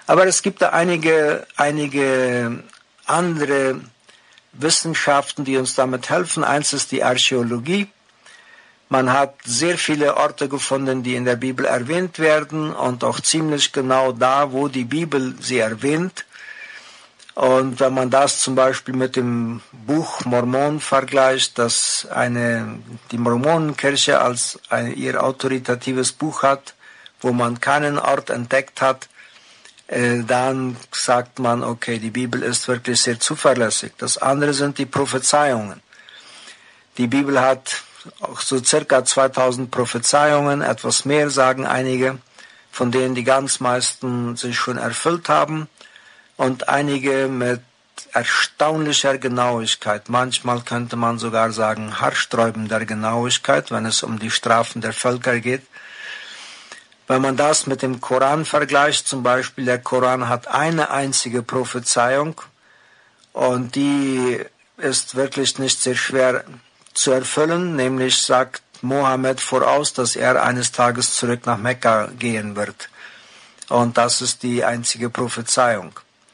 Aber es gibt da einige andere Wissenschaften, die uns damit helfen. Eins ist die Archäologie. Man hat sehr viele Orte gefunden, die in der Bibel erwähnt werden und auch ziemlich genau da, wo die Bibel sie erwähnt. Und wenn man das zum Beispiel mit dem Buch Mormon vergleicht, dass die Mormonenkirche als ihr autoritatives Buch hat, wo man keinen Ort entdeckt hat, dann sagt man, okay, die Bibel ist wirklich sehr zuverlässig. Das andere sind die Prophezeiungen. Die Bibel hat auch so circa 2000 Prophezeiungen, etwas mehr sagen einige, von denen die ganz meisten sich schon erfüllt haben und einige mit erstaunlicher Genauigkeit. Manchmal könnte man sogar sagen haarsträubender Genauigkeit, wenn es um die Strafen der Völker geht. Wenn man das mit dem Koran vergleicht, zum Beispiel der Koran hat eine einzige Prophezeiung und die ist wirklich nicht sehr schwer zu erfüllen, nämlich sagt Mohammed voraus, dass er eines Tages zurück nach Mekka gehen wird. Und das ist die einzige Prophezeiung.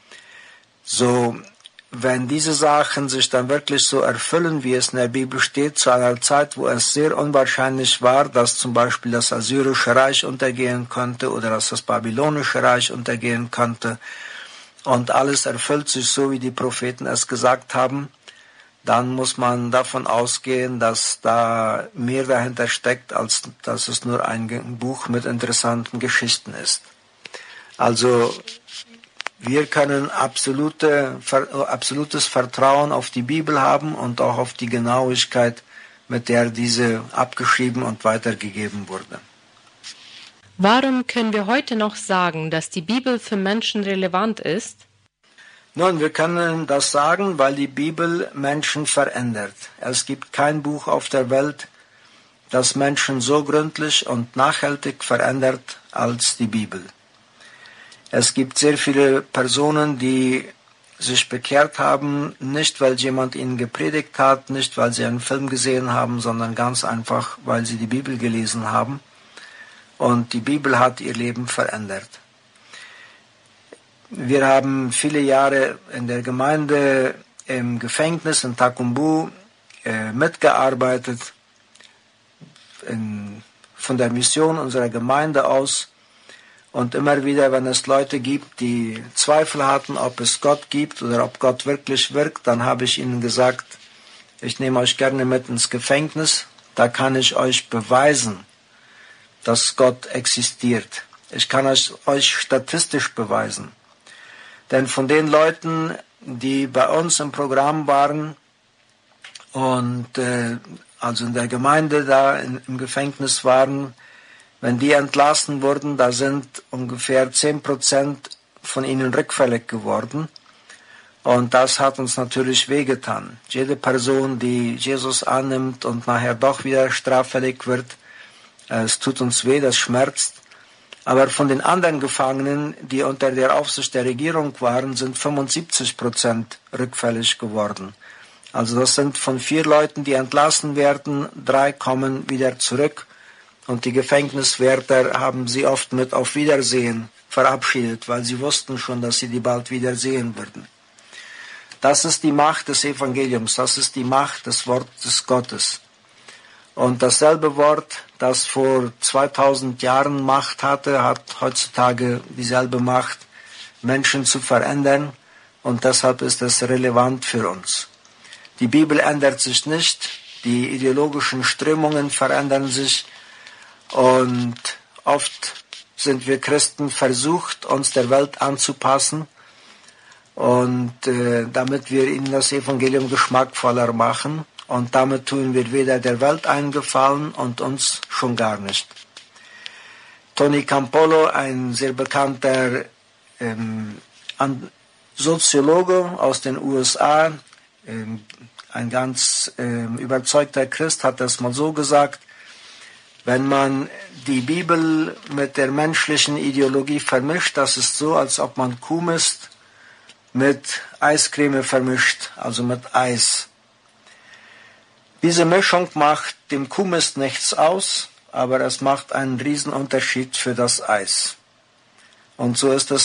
So, wenn diese Sachen sich dann wirklich so erfüllen, wie es in der Bibel steht, zu einer Zeit, wo es sehr unwahrscheinlich war, dass zum Beispiel das Assyrische Reich untergehen könnte oder dass das Babylonische Reich untergehen könnte und alles erfüllt sich so, wie die Propheten es gesagt haben, dann muss man davon ausgehen, dass da mehr dahinter steckt, als dass es nur ein Buch mit interessanten Geschichten ist. Also wir können absolutes Vertrauen auf die Bibel haben und auch auf die Genauigkeit, mit der diese abgeschrieben und weitergegeben wurde. Warum können wir heute noch sagen, dass die Bibel für Menschen relevant ist? Nun, wir können das sagen, weil die Bibel Menschen verändert. Es gibt kein Buch auf der Welt, das Menschen so gründlich und nachhaltig verändert als die Bibel. Es gibt sehr viele Personen, die sich bekehrt haben, nicht weil jemand ihnen gepredigt hat, nicht weil sie einen Film gesehen haben, sondern ganz einfach, weil sie die Bibel gelesen haben. Und die Bibel hat ihr Leben verändert. Wir haben viele Jahre in der Gemeinde im Gefängnis in Takumbu mitgearbeitet, von der Mission unserer Gemeinde aus. Und immer wieder, wenn es Leute gibt, die Zweifel hatten, ob es Gott gibt oder ob Gott wirklich wirkt, dann habe ich ihnen gesagt, ich nehme euch gerne mit ins Gefängnis, da kann ich euch beweisen, dass Gott existiert. Ich kann es euch statistisch beweisen. Denn von den Leuten, die bei uns im Programm waren und also in der Gemeinde da im Gefängnis waren, wenn die entlassen wurden, da sind ungefähr 10% von ihnen rückfällig geworden. Und das hat uns natürlich wehgetan. Jede Person, die Jesus annimmt und nachher doch wieder straffällig wird, es tut uns weh, das schmerzt. Aber von den anderen Gefangenen, die unter der Aufsicht der Regierung waren, sind 75% rückfällig geworden. Also das sind von 4 Leuten, die entlassen werden, 3 kommen wieder zurück. Und die Gefängniswärter haben sie oft mit Auf Wiedersehen verabschiedet, weil sie wussten schon, dass sie die bald wieder sehen würden. Das ist die Macht des Evangeliums, das ist die Macht des Wortes Gottes. Und dasselbe Wort, das vor 2000 Jahren Macht hatte, hat heutzutage dieselbe Macht, Menschen zu verändern. Und deshalb ist es relevant für uns. Die Bibel ändert sich nicht, die ideologischen Strömungen verändern sich. Und oft sind wir Christen versucht, uns der Welt anzupassen. Und damit wir ihnen das Evangelium geschmackvoller machen. Und damit tun wir weder der Welt einen Gefallen und uns schon gar nicht. Tony Campolo, ein sehr bekannter Soziologe aus den USA, ein ganz überzeugter Christ, hat das mal so gesagt: Wenn man die Bibel mit der menschlichen Ideologie vermischt, das ist so, als ob man Kuhmist mit Eiscreme vermischt, also mit Eis. Diese Mischung macht dem Kuhmist nichts aus, aber es macht einen Riesenunterschied für das Eis. Und so ist es